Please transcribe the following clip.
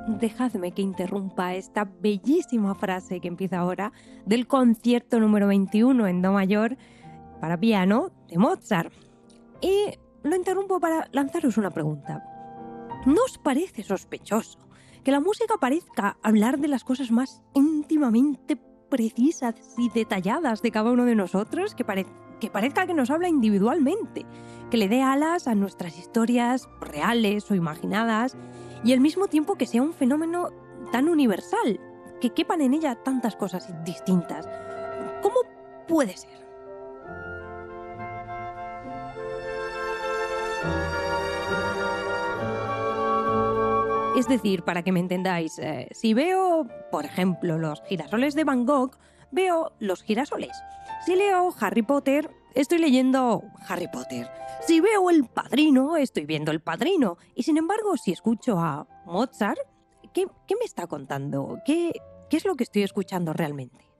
dejadme que interrumpa esta bellísima frase que empieza ahora del concierto número 21 en do mayor para piano de Mozart. Y lo interrumpo para lanzaros una pregunta. ¿No os parece sospechoso que la música parezca hablar de las cosas más íntimamente precisas y detalladas de cada uno de nosotros? Que parezca que nos habla individualmente, que le dé alas a nuestras historias reales o imaginadas, y al mismo tiempo que sea un fenómeno tan universal, que quepan en ella tantas cosas distintas. ¿Cómo puede ser? Es decir, para que me entendáis, si veo, por ejemplo, los girasoles de Van Gogh, veo los girasoles. Si leo Harry Potter, estoy leyendo Harry Potter. Si veo El Padrino, estoy viendo El Padrino. Y sin embargo, si escucho a Mozart, ¿qué me está contando? ¿Qué es lo que estoy escuchando realmente?